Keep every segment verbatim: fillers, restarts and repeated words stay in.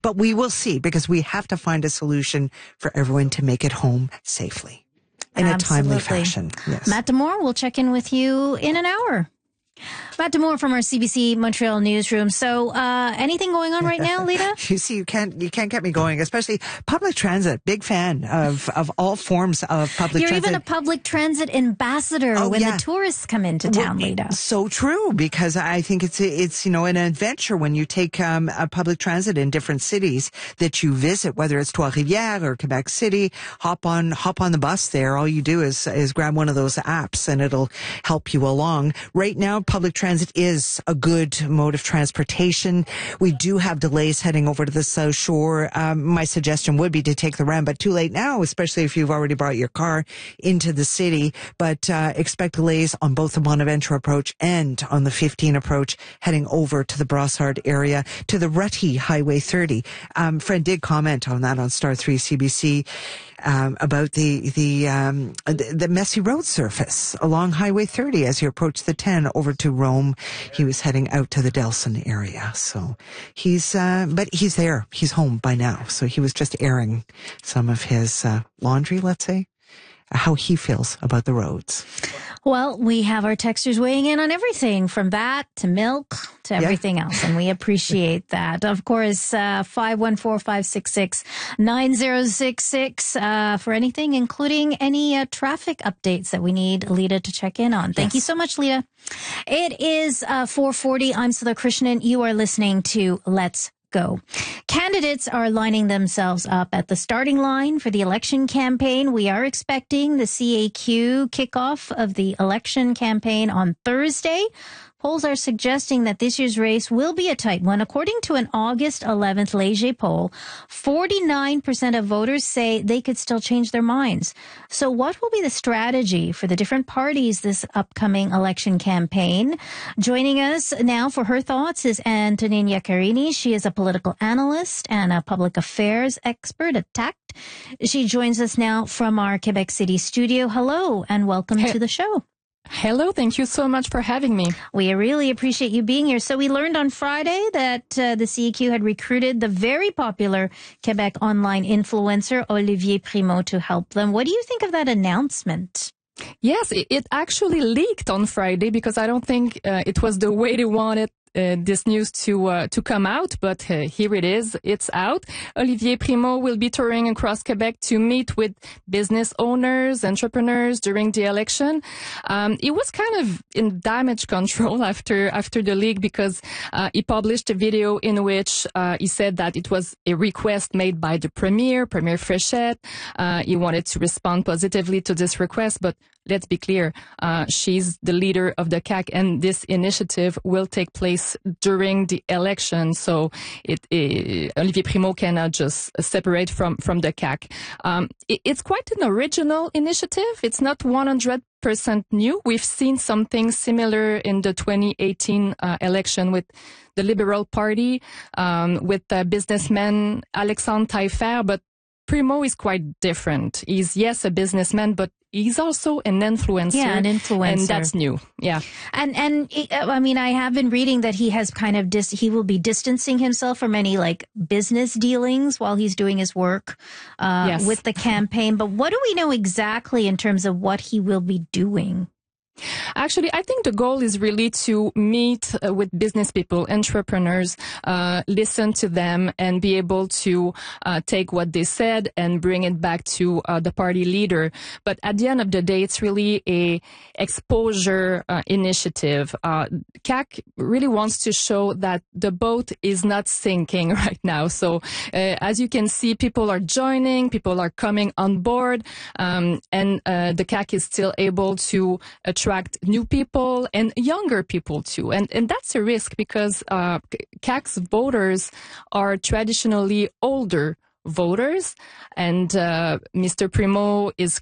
But we will see, because we have to find a solution for everyone to make it home safely in Absolutely. a timely fashion. Yes. Matt Demore, we'll check in with you in an hour. Matt Demore from our C B C Montreal newsroom. So, uh, anything going on right now, Lita? You see, you can't, you can't get me going, especially public transit. Big fan of, of all forms of public You're transit. You're even a public transit ambassador oh, when yeah. the tourists come into town, well, Lita. So true, because I think it's, it's, you know, an adventure when you take, um, a public transit in different cities that you visit, whether it's Trois-Rivières or Quebec City, hop on, hop on the bus there. All you do is, is grab one of those apps and it'll help you along. Right now, public transit is a good mode of transportation. We do have delays heading over to the South Shore. Um, my suggestion would be to take the Ram, but too late now, especially if you've already brought your car into the city. But uh, expect delays on both the Bonaventure approach and on the fifteen approach heading over to the Brossard area to the Rutty Highway thirty. Um, Fred did comment on that on Star three C B C. Um, about the the, um, the the messy road surface along Highway thirty as you approach the ten over to Rome. He was heading out to the Delson area, so he's uh, but he's there. He's home by now, so he was just airing some of his uh, laundry, let's say, how he feels about the roads. Well, we have our texters weighing in on everything from that to milk to everything yeah. else, and we appreciate that. Of course, uh, five one four, five six six, nine zero six six uh, for anything, including any uh, traffic updates that we need Lita to check in on. Thank yes. you so much, Lita. It is uh, four forty. I'm Sudha Krishnan. You are listening to Let's Go. Candidates are lining themselves up at the starting line for the election campaign. We are expecting the C A Q kickoff of the election campaign on Thursday. Polls are suggesting that this year's race will be a tight one. According to an August eleventh Leger poll, forty-nine percent of voters say they could still change their minds. So what will be the strategy for the different parties this upcoming election campaign? Joining us now for her thoughts is Antonine Iaccarini. She is a political analyst and a public affairs expert at T A C T. She joins us now from our Quebec City studio. Hello and welcome hey. to the show. Hello, thank you so much for having me. We really appreciate you being here. So we learned on Friday that uh, the C A Q had recruited the very popular Quebec online influencer Olivier Primo to help them. What do you think of that announcement? Yes, it, it actually leaked on Friday because I don't think uh, it was the way they wanted Uh, this news to uh, to come out, but uh, here it is. It's out. Olivier Primo will be touring across Quebec to meet with business owners, entrepreneurs during the election. Um, he was kind of in damage control after after the leak because uh, he published a video in which uh, he said that it was a request made by the Premier, Premier Fréchette. Uh, he wanted to respond positively to this request, but let's be clear, uh, she's the leader of the C A C, and this initiative will take place during the election. So it, it Olivier Primo cannot just separate from, from the C A C. Um, it, it's quite an original initiative. It's not one hundred percent new. We've seen something similar in the twenty eighteen uh, election with the Liberal Party, um, with uh, businessman Alexandre Taillefer, but Primo is quite different. He's, yes, a businessman, but he's also an influencer. Yeah, an influencer. And that's new. Yeah. And, and, I mean, I have been reading that he has kind of, dis- he will be distancing himself from any, like, business dealings while he's doing his work, uh, yes. with the campaign. But what do we know exactly in terms of what he will be doing? Actually, I think the goal is really to meet uh, with business people, entrepreneurs, uh, listen to them and be able to uh, take what they said and bring it back to uh, the party leader. But at the end of the day, it's really a exposure uh, initiative. Uh, C A C really wants to show that the boat is not sinking right now. So uh, as you can see, people are joining, people are coming on board, um, and uh, the C A C is still able to attract new people and younger people too. And and that's a risk because uh, C A C's voters are traditionally older voters, and uh, Mister Primo is quite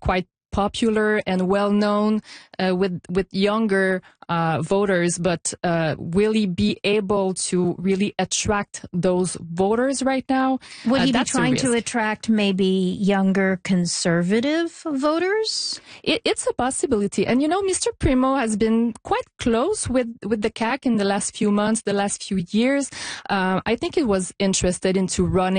popular and well known uh, with with younger uh, voters, but uh, will he be able to really attract those voters right now? Would uh, he be trying to attract maybe younger conservative voters? It, it's a possibility. And, you know, Mister Primo has been quite close with, with the C A Q in the last few months, the last few years. Uh, I think he was interested into running